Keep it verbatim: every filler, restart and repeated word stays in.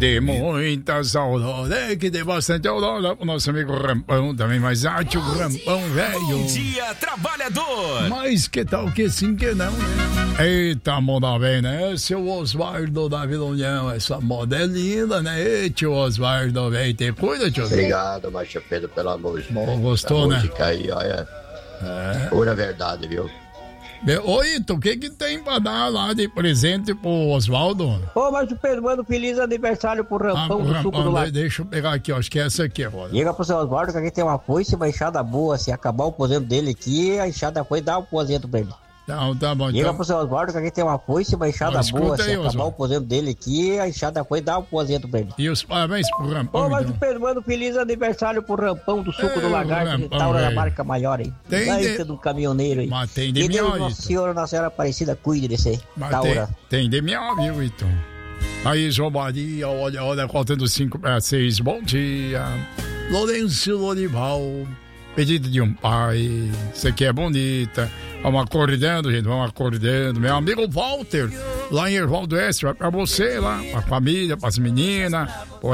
De muita saudade, que tem bastante aurora. O nosso amigo Rampão também, mais arte, o Rampão velho. Bom dia, trabalhador. Mas que tal que sim que não, né? Eita, moda bem, né? Seu Osvaldo da Vila União, essa moda é linda, né? Ei, tio Osvaldo, velho, te cuida, tio. Obrigado, Macho Pedro, pela música. Bom, gostou, né? A música aí, olha, é pura verdade, viu? Ô, Ito, o que que tem pra dar lá de presente pro Osvaldo? Ô, Márcio Pedro, manda um feliz aniversário pro Rampão ah, pro do Rampão, Suco do Lago. Deixa eu pegar aqui, ó, acho que é essa aqui agora. Liga pro seu Osvaldo que aqui tem uma foice e uma enxada boa. Se acabar o aposento dele aqui, a enxada foi dar o aposento pra ele. Não, tá bom, Liga então. pro seu Osvaldo que aqui tem uma foice e uma enxada Mas boa. escuta Se aí, acabar Osvaldo. o aposento dele aqui, a enxada foi dar o aposento pra ele. E os parabéns pro Rampão, Ô, Márcio então. Pedro, manda um feliz aniversário pro Rampão do Suco Ei, do Lagarto, Rampão, de Taura da velho. marca maior aí. Tem Baita de- do caminhoneiro aí. Mas tem de Que minha, Deus, Nossa Ito. Senhora, Nossa Senhora Aparecida, cuide desse aí. Mas Taura. tem, tem de minha, viu, Ito? Aí, João Maria, olha, olha, faltando cinco para seis. Bom dia. Lourenço Lorival, pedido de um pai. Isso aqui é bonita. Vamos acordando, gente, vamos acordando. Meu amigo Walter, lá em Ervaldo Oeste, vai pra você lá, pra família, pras meninas.